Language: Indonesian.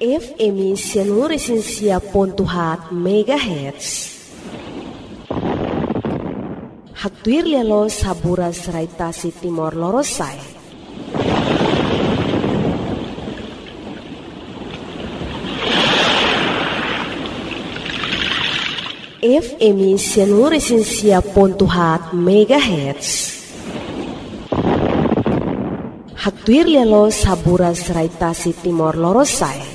FM Seluruh Pontuhat MHz. Hatuir lelo sabura seraitasi Timor Lorosai. FM Seluruh Pontuhat MHz. Hatuir lelo sabura seraitasi Timor Lorosai.